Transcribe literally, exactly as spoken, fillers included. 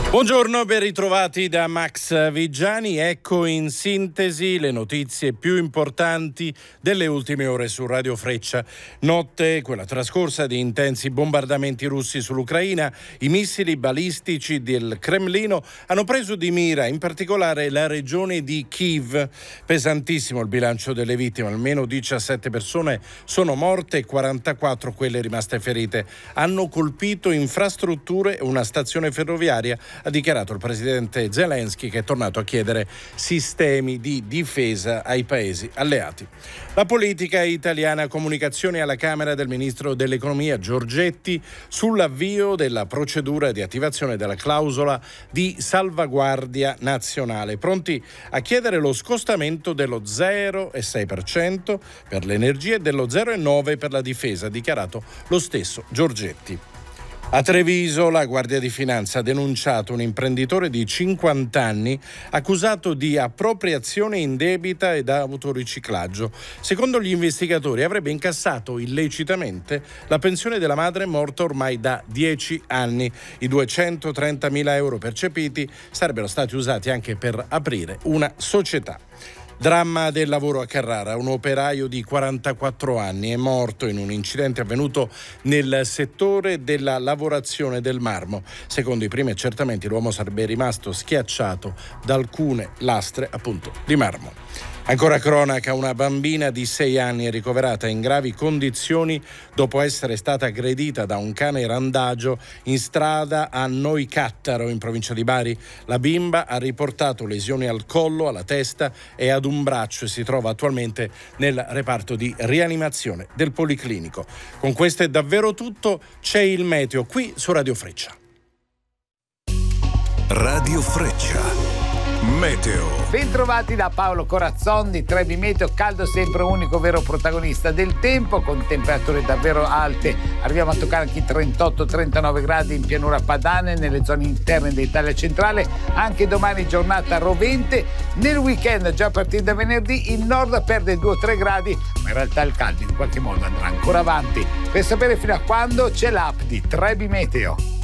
Buongiorno, ben ritrovati da Max Vigiani. Ecco in sintesi le notizie più importanti delle ultime ore su Radio Freccia. Notte, quella trascorsa, di intensi bombardamenti russi sull'Ucraina. I missili balistici del Cremlino hanno preso di mira in particolare la regione di Kiev. Pesantissimo il bilancio delle vittime, almeno diciassette persone sono morte e quarantaquattro quelle rimaste ferite. Hanno colpito infrastrutture e una stazione ferroviaria, ha dichiarato il presidente Zelensky, che è tornato a chiedere sistemi di difesa ai paesi alleati. La politica italiana, comunicazioni alla Camera del ministro dell'Economia Giorgetti sull'avvio della procedura di attivazione della clausola di salvaguardia nazionale, pronti a chiedere lo scostamento dello zero virgola sei per cento per l'energia e dello zero virgola nove per cento per la difesa, ha dichiarato lo stesso Giorgetti. A Treviso la Guardia di Finanza ha denunciato un imprenditore di cinquanta anni accusato di appropriazione indebita ed autoriciclaggio. Secondo gli investigatori avrebbe incassato illecitamente la pensione della madre morta ormai da dieci anni. I duecentotrentamila euro percepiti sarebbero stati usati anche per aprire una società. Dramma del lavoro a Carrara. Un operaio di quarantaquattro anni è morto in un incidente avvenuto nel settore della lavorazione del marmo. Secondo i primi accertamenti l'uomo sarebbe rimasto schiacciato da alcune lastre, appunto, di marmo. Ancora cronaca, una bambina di sei anni è ricoverata in gravi condizioni dopo essere stata aggredita da un cane randagio in strada a Noicattaro, in provincia di Bari. La bimba ha riportato lesioni al collo, alla testa e ad un braccio e si trova attualmente nel reparto di rianimazione del Policlinico. Con questo è davvero tutto, c'è il meteo qui su Radio Freccia. Radio Freccia. Meteo. Bentrovati da Paolo Corazzon di Trebi Meteo. Caldo sempre unico vero protagonista del tempo, con temperature davvero alte. Arriviamo a toccare anche i trentotto trentanove gradi in pianura padane, nelle zone interne dell'Italia centrale. Anche domani giornata rovente. Nel weekend, già a partire da venerdì, il nord perde due o tre gradi, ma in realtà il caldo in qualche modo andrà ancora avanti. Per sapere fino a quando, c'è l'app di Trebi Meteo.